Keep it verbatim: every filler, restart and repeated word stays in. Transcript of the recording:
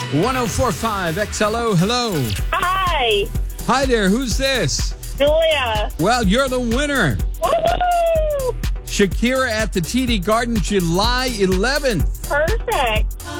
one oh four point five X L O. Hello. Hi, Hi there. Who's this? Julia. Well, you're the winner. Woohoo! Shakira at the T D Garden, July eleventh. Perfect.